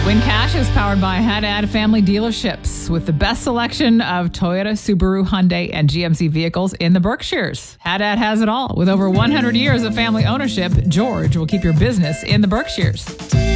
Win Cash is powered by Haddad Family Dealerships with the best selection of Toyota, Subaru, Hyundai, and GMC vehicles in the Berkshires. Haddad has it all. With over 100 years of family ownership, George will keep your business in the Berkshires.